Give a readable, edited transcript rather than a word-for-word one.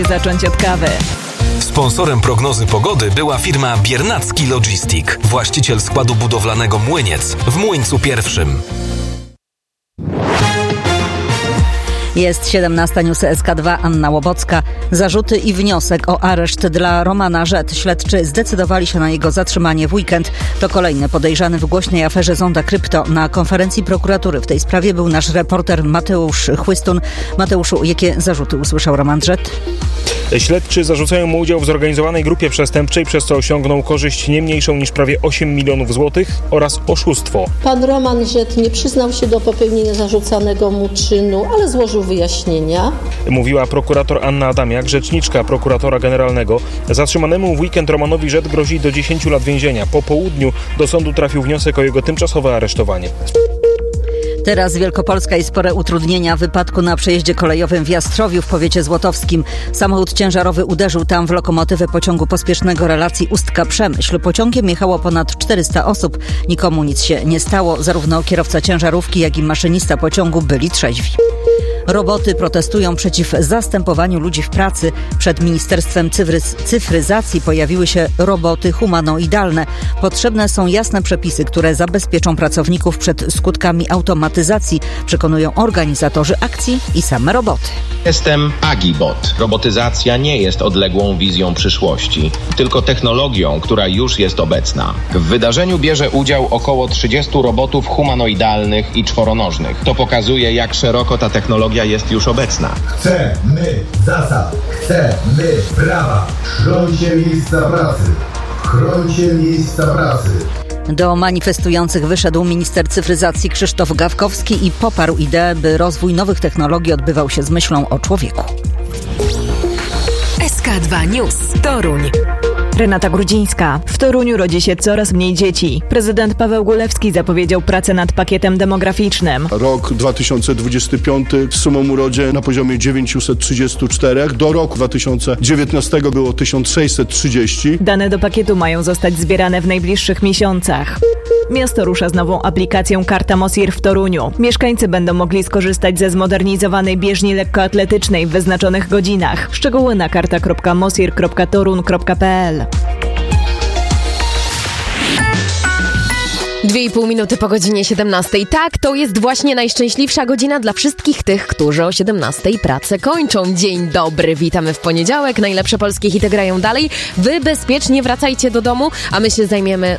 Zacząć od kawy. Sponsorem prognozy pogody była firma Biernacki Logistic, właściciel składu budowlanego Młyniec w Młyńcu I. Jest 17, Newsy SK2, Anna Łobocka. Zarzuty i wniosek o areszt dla Romana Rzet. Śledczy zdecydowali się na jego zatrzymanie w weekend. To kolejny podejrzany w głośnej aferze Zonda Krypto. Na konferencji prokuratury w tej sprawie był nasz reporter Mateusz Chłystun. Mateuszu, jakie zarzuty usłyszał Roman Rzet? Śledczy zarzucają mu udział w zorganizowanej grupie przestępczej, przez co osiągnął korzyść nie mniejszą niż prawie 8 milionów złotych oraz oszustwo. Pan Roman Rzet nie przyznał się do popełnienia zarzucanego mu czynu, ale złożył wyjaśnienia. Mówiła prokurator Anna Adamiak, rzeczniczka prokuratora generalnego. Zatrzymanemu w weekend Romanowi Rzet grozi do 10 lat więzienia. Po południu do sądu trafił wniosek o jego tymczasowe aresztowanie. Teraz Wielkopolska i spore utrudnienia w wypadku na przejeździe kolejowym w Jastrowiu w powiecie złotowskim. Samochód ciężarowy uderzył tam w lokomotywę pociągu pospiesznego relacji Ustka-Przemyśl. Pociągiem jechało ponad 400 osób. Nikomu nic się nie stało. Zarówno kierowca ciężarówki, jak i maszynista pociągu byli trzeźwi. Roboty protestują przeciw zastępowaniu ludzi w pracy. Przed Ministerstwem Cyfryzacji pojawiły się roboty humanoidalne. Potrzebne są jasne przepisy, które zabezpieczą pracowników przed skutkami automatyzacji, przekonują organizatorzy akcji i same roboty. Jestem Agibot. Robotyzacja nie jest odległą wizją przyszłości, tylko technologią, która już jest obecna. W wydarzeniu bierze udział około 30 robotów humanoidalnych i czworonożnych. To pokazuje, jak szeroko ta technologia jest już obecna. Chcemy zasad, chcemy prawa. Chrońcie miejsca pracy. Chrońcie miejsca pracy. Do manifestujących wyszedł minister cyfryzacji Krzysztof Gawkowski i poparł ideę, by rozwój nowych technologii odbywał się z myślą o człowieku. SK2 News. Toruń. Renata Grudzińska. W Toruniu rodzi się coraz mniej dzieci. Prezydent Paweł Gulewski zapowiedział pracę nad pakietem demograficznym. Rok 2025 z sumą urodzeń na poziomie 934. Do roku 2019 było 1630. Dane do pakietu mają zostać zbierane w najbliższych miesiącach. Miasto rusza z nową aplikacją Karta Mosir w Toruniu. Mieszkańcy będą mogli skorzystać ze zmodernizowanej bieżni lekkoatletycznej w wyznaczonych godzinach. Szczegóły na karta.mosir.torun.pl. 2,5 minuty po godzinie 17. Tak, to jest właśnie najszczęśliwsza godzina dla wszystkich tych, którzy o 17 pracę kończą. Dzień dobry, witamy w poniedziałek. Najlepsze polskie hity grają dalej. Wy bezpiecznie wracajcie do domu, a my się zajmiemy